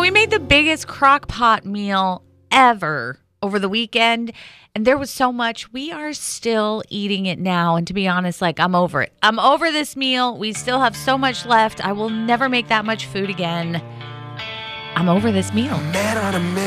we made the biggest crock pot meal ever over the weekend, and there was so much. We are still eating it now, and to be honest, like, I'm over it. I'm over this meal. We still have so much left. I will never make that much food again. I'm over this meal.